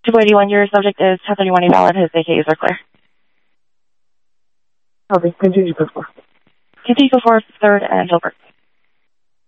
281, your subject is 1031 valid. His AKs are clear. Okay, continue before. Continue before 3rd and Gilbert.